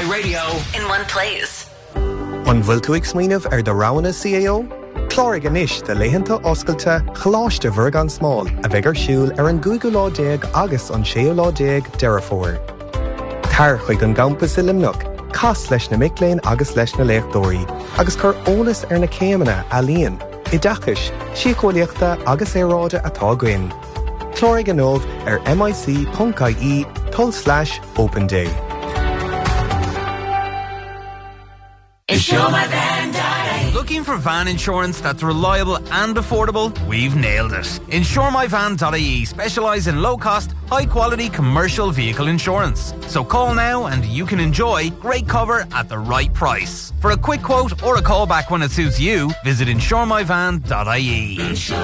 iRadio in one place. An bhfuil tú ag smaoineamh ar do roghanna CAO? Clórig anois de léitheanta oscailte chláiste bhurgan smáil a bheith ar siúl ar an 2 agus an 6 Derrafóir. Tar chuig an gampas i Limnach, cas leis na micléin agus leis na léachdóirí, agus chur ólas ar na céimena a líon, I dachas, síocháilíochta agus éráide atá gainn. Clórig an nómh ar mic.ie/open day. Looking for van insurance that's reliable and affordable? We've nailed it. InsureMyVan.ie specialise in low-cost, high-quality commercial vehicle insurance. So call now and you can enjoy great cover at the right price. For a quick quote or a call back when it suits you, visit InsureMyVan.ie.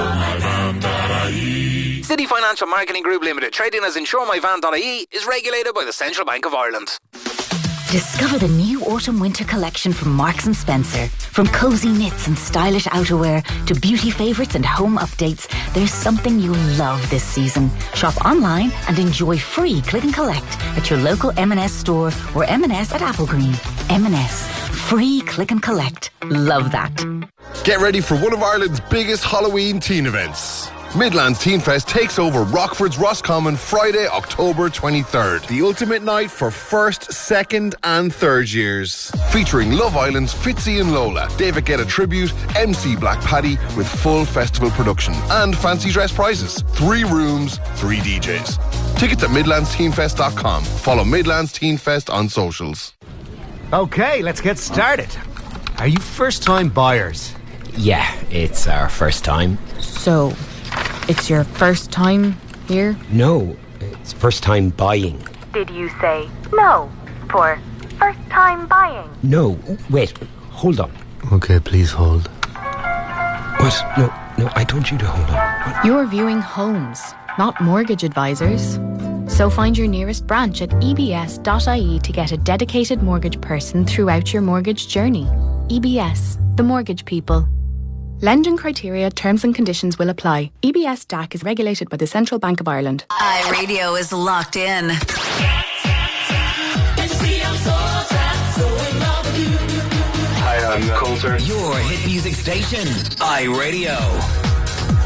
InsureMyVan.ie. City Financial Marketing Group Limited, trading as InsureMyVan.ie, is regulated by the Central Bank of Ireland. Discover the new autumn-winter collection from Marks & Spencer. From cosy knits and stylish outerwear to beauty favourites and home updates, there's something you'll love this season. Shop online and enjoy free click and collect at your local M&S store or M&S at Applegreen. M&S. Free click and collect. Love that. Get ready for one of Ireland's biggest Halloween teen events. Midlands Teen Fest takes over Rockford's Roscommon Friday, October 23rd. The ultimate night for first, second and third years. Featuring Love Island's Fitzy and Lola, David Guetta tribute, MC Black Paddy with full festival production and fancy dress prizes. 3 rooms, 3 DJs. Tickets at midlandsteenfest.com. Follow Midlands Teen Fest on socials. Okay, let's get started. Are you first-time buyers? Yeah, it's our first time. So, it's your first time here? No, it's first time buying. Did you say no for first time buying? No, wait, hold on. Okay, please hold. What? No, I told you to hold on. What? You're viewing homes, not mortgage advisors. So find your nearest branch at ebs.ie to get a dedicated mortgage person throughout your mortgage journey. EBS, the mortgage people. Lending criteria, terms and conditions will apply. EBS DAC is regulated by the Central Bank of Ireland. iRadio is locked in. Hi, I'm Coulter. Your hit music station, iRadio.